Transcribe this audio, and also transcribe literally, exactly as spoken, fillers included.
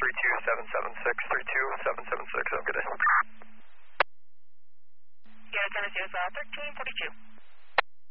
three two seven seven six, three two seven seven six. Have a good day. Yeah, Tennessee, thirteen forty-two.